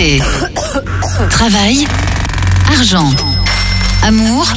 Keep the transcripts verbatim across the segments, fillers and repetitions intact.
Santé, travail, argent, amour.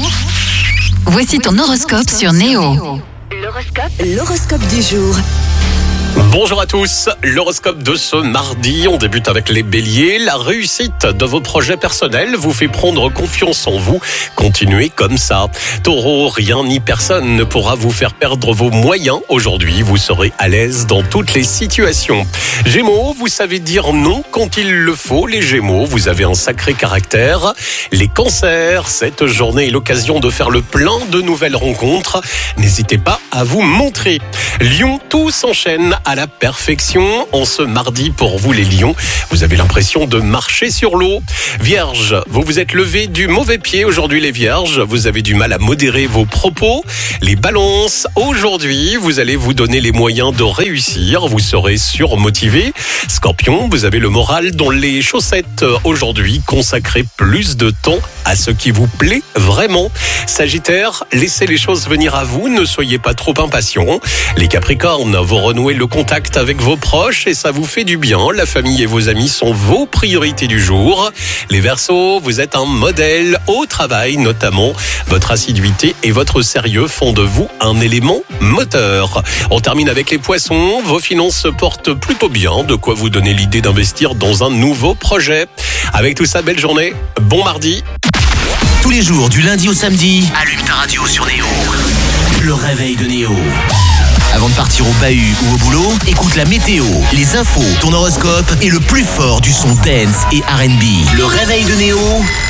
Voici ton horoscope sur Néo. L'horoscope, l'horoscope du jour. Bonjour à tous, l'horoscope de ce mardi, on débute avec les béliers. La réussite de vos projets personnels vous fait prendre confiance en vous. Continuez comme ça. Taureau, rien ni personne ne pourra vous faire perdre vos moyens. Aujourd'hui, vous serez à l'aise dans toutes les situations. Gémeaux, vous savez dire non quand il le faut. Les Gémeaux, vous avez un sacré caractère. Les Cancers, cette journée est l'occasion de faire le plein de nouvelles rencontres. N'hésitez pas à vous montrer. Lion, tout s'enchaîne à la perfection en ce mardi pour vous les lions. Vous avez l'impression de marcher sur l'eau. Vierge, vous vous êtes levé du mauvais pied aujourd'hui les vierges. Vous avez du mal à modérer vos propos. Les balances, aujourd'hui, vous allez vous donner les moyens de réussir. Vous serez surmotivé. Scorpion, vous avez le moral dans les chaussettes. Aujourd'hui, consacrez plus de temps à ce qui vous plaît vraiment. Sagittaire, laissez les choses venir à vous. Ne soyez pas trop impatient. Les Capricornes, vous renouez le contact avec vos proches et ça vous fait du bien. La famille et vos amis sont vos priorités du jour. Les Verseaux, vous êtes un modèle au travail notamment. Votre assiduité et votre sérieux font de vous un élément moteur. On termine avec les Poissons. Vos finances se portent plutôt bien. De quoi vous donner l'idée d'investir dans un nouveau projet. Avec tout ça, belle journée. Bon mardi. Tous les jours, du lundi au samedi, allume ta radio sur Néo. Le réveil de Néo. Avant de partir au bahut ou au boulot, écoute la météo, les infos, ton horoscope et le plus fort du son dance et R and B. Le réveil de Néo,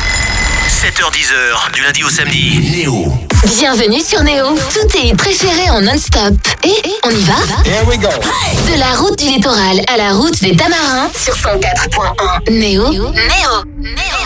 sept heures dix, du lundi au samedi, Néo. Bienvenue sur Néo. Tout est préféré en non-stop. Et on y va? Here we go. De la route du littoral à la route des Tamarins sur cent quatre point un. Néo. Néo. Néo.